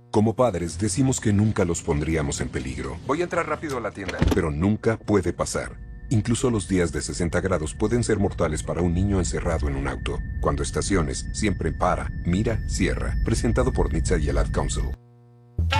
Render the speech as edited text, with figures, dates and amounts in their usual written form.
Como padres decimos que nunca los pondríamos en peligro. Voy a entrar rápido a la tienda. Pero nunca puede pasar. Incluso los días de 60 grados pueden ser mortales para un niño encerrado en un auto. Cuando estaciones, siempre para, mira, cierra. Presentado por NHTSA y el Ad Council.